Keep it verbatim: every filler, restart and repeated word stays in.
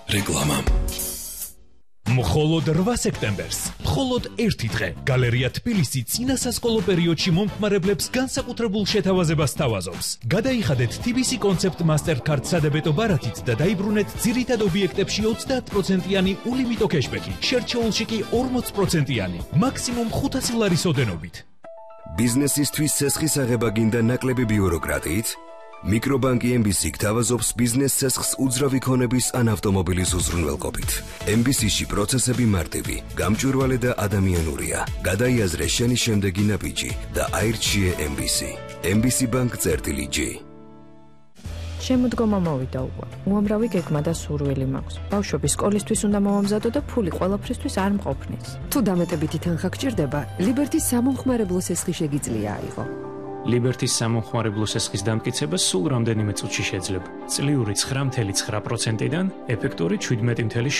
რეკლამა. მხოლოდ რვა სექტემბერს, მხოლოდ ერთი დღე, გალერეა თბილისი წინასასკოლო პერიოდში მომხმარებლებს განსაკუთრებულ შეთავაზებას სთავაზობს. გადაიხადეთ თი ბი სი კონცეპტ მასტერკარდ სადებეტო ბარათით და დაიბრუნეთ ძირითად ობიექტებში ოცდაათ პროცენტიანი ულიმიტო კეშბექი, შერჩეულში კი ორმოც პროცენტიანი, მაქსიმუმ ხუთასი ლარის ოდენობით. ბიზნესისთვის ცესხის აღება გინდა ნაკლები ბიუროკრატიით? მიკრობანკი ემ ბი სი გთავაზობს ბიზნეს ცესხს უძრავი ქონების ან ავტომობილის უზრუნველყოფით. ემ ბი სი-ში პროცესები მარტივი, გამჭვირვალე და ადამიანურია. გადაიაზრე შენი შემდეგი ნაბიჯი და აირჩიე ემ ბი სი. ემ ბი სი ბანკ წერტილი ჯი. შემოდგომა მოვიდა უკვე. უამრავი გეგმა და სურვილი მაქვს. ბავშვები სკოლისთვის უნდა მომამზადო და ფული ყველაფრისთვის არ მყოფნის. თუ დამეტებითი თანხა გჭირდება, ლიბერტის სამომხმარებლო სესხი შეგიძლია აიღო. ლიბერტის სამომხმარებლო სესხის დამტკიცება სულ რამდენიმე წუთში შეძლება. წლიური ცხრა წუთი ცხრა პროცენტიდან ეფექტური შვიდმეტი წუთი